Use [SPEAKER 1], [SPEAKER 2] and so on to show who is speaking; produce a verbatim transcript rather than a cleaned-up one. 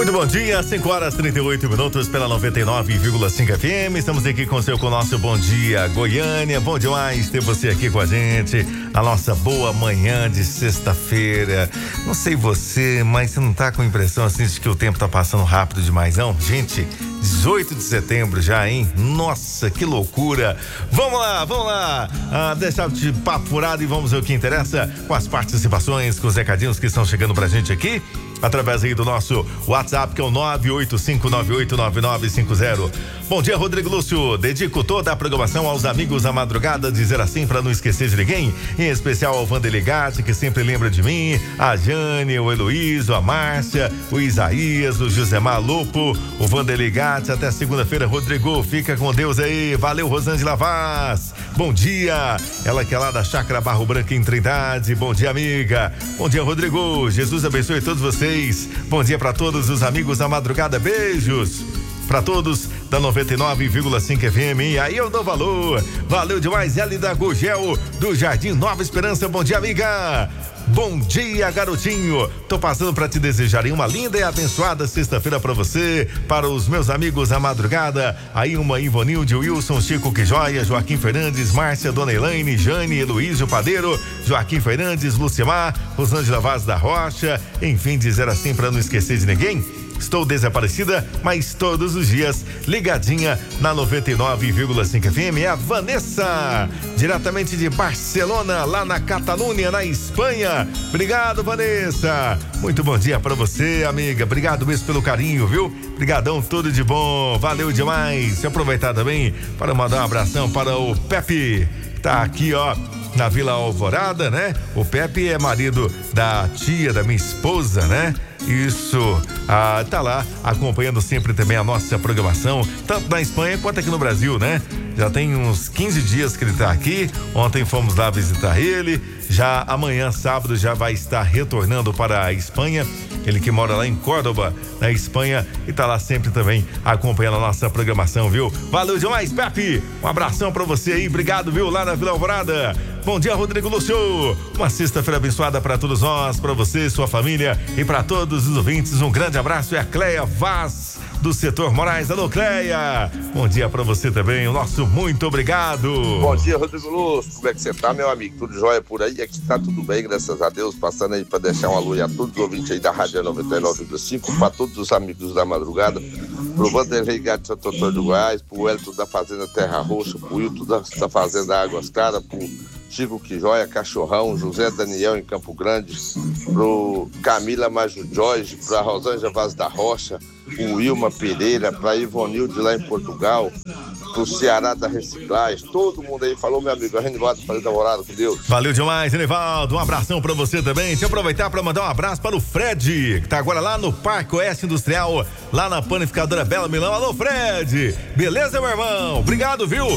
[SPEAKER 1] Muito bom dia, cinco horas e trinta e oito minutos pela noventa e nove vírgula cinco F M. Estamos aqui com o seu, com o nosso Bom Dia Goiânia. Bom demais ter você aqui com a gente. A nossa boa manhã de sexta-feira. Não sei você, mas você não tá com a impressão assim de que o tempo tá passando rápido demais, não? Gente, dezoito de setembro já, hein? Nossa, que loucura! Vamos lá, vamos lá! Ah, deixar de papo furado e vamos ver o que interessa com as participações, com os recadinhos que estão chegando pra gente aqui. Através aí do nosso WhatsApp, que é o nove oito cinco nove oito nove nove cinco zero. Bom dia, Rodrigo Lúcio. Dedico toda a programação aos amigos da madrugada, dizer assim para não esquecer de ninguém, em especial ao Vanderlei Gatti, que sempre lembra de mim, a Jane, o Heloísio, a Márcia, o Isaías, o Josemar Lupo, o Vanderlei Gatti. Até segunda-feira, Rodrigo. Fica com Deus aí. Valeu, Rosângela Vaz. Bom dia. Ela que é lá da Chácara Barro Branco em Trindade. Bom dia, amiga. Bom dia, Rodrigo. Jesus abençoe todos vocês. Bom dia para todos os amigos da madrugada, beijos para todos da noventa e nove vírgula cinco F M. E aí eu dou valor, valeu demais. Elida Gugel do Jardim Nova Esperança, bom dia, amiga. Bom dia, garotinho. Tô passando para te desejar uma linda e abençoada sexta-feira para você, para os meus amigos da madrugada. Aí uma Ivonilde, Wilson, Chico Que Joia, Joaquim Fernandes, Márcia, Dona Elaine, Jane, Heloísio Padeiro, Joaquim Fernandes, Lucimar, Rosângela Vaz da Rocha. Enfim, dizer assim para não esquecer de ninguém. Estou desaparecida, mas todos os dias ligadinha na noventa e nove vírgula cinco F M. É a Vanessa, diretamente de Barcelona, lá na Catalunha, na Espanha. Obrigado, Vanessa. Muito bom dia para você, amiga. Obrigado mesmo pelo carinho, viu? Obrigadão, tudo de bom. Valeu demais. Deixa eu aproveitar também para mandar um abração para o Pepe, que tá aqui, ó, na Vila Alvorada, né? O Pepe é marido da tia da minha esposa, né? Isso, ah, tá lá acompanhando sempre também a nossa programação, tanto na Espanha quanto aqui no Brasil, né? Já tem uns quinze dias que ele tá aqui. Ontem fomos lá visitar ele. Já amanhã, sábado, já vai estar retornando para a Espanha. Ele que mora lá em Córdoba, na Espanha, e tá lá sempre também acompanhando a nossa programação, viu? Valeu demais, Pepe! Um abração pra você aí, obrigado, viu? Lá na Vila Alvorada. Bom dia, Rodrigo Lúcio. Uma sexta-feira abençoada para todos nós, para você, sua família e para todos os ouvintes. Um grande abraço. É a Cleia Vaz, do Setor Moraes. Alô, Cleia. Bom dia para você também. O nosso muito obrigado.
[SPEAKER 2] Bom dia, Rodrigo Lúcio. Como é que você tá, meu amigo? Tudo jóia por aí? Aqui tá tudo bem, graças a Deus. Passando aí para deixar um alô a todos os ouvintes aí da Rádio noventa e nove vírgula cinco, para todos os amigos da madrugada, pro Vanderlei Gatti Santo Antônio do Goiás, pro Elton da Fazenda Terra Roxa, pro Wilton da, da Fazenda Águas Claras, pro Chico Que Joia, Cachorrão, José Daniel em Campo Grande, pro Camila Maju Jorge, pra Rosângela Vaz da Rocha, o Wilma Pereira, pra Ivonilde lá em Portugal, pro Ceará da Reciclagem, todo mundo aí falou, meu amigo, a gente volta fazer namorado com Deus.
[SPEAKER 1] Valeu demais, Enivaldo, um abração pra você também. Deixa eu aproveitar pra mandar um abraço para o Fred, que tá agora lá no Parque Oeste Industrial, lá na Panificadora Bela Milão. Alô, Fred, beleza, meu irmão? Obrigado, viu?